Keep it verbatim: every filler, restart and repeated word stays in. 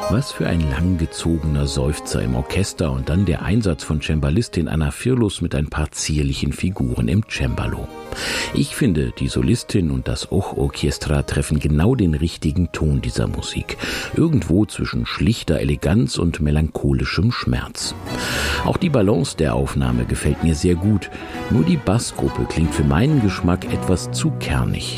Was für ein langgezogener Seufzer im Orchester und dann der Einsatz von Cembalistin Anna Firlus mit ein paar zierlichen Figuren im Cembalo. Ich finde, die Solistin und das Och Orchestra treffen genau den richtigen Ton dieser Musik. Irgendwo zwischen schlichter Eleganz und melancholischem Schmerz. Auch die Balance der Aufnahme gefällt mir sehr gut. Nur die Bassgruppe klingt für meinen Geschmack etwas zu kernig.